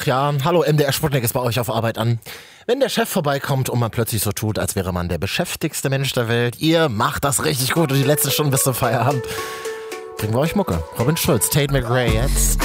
Ach ja, hallo, MDR Sputnik ist bei euch auf Arbeit an. Wenn der Chef vorbeikommt und man plötzlich so tut, als wäre man der beschäftigste Mensch der Welt, ihr macht das richtig gut und die letzte Stunde bis zum Feierabend, bringen wir euch Mucke. Robin Schulz, Tate McRae jetzt.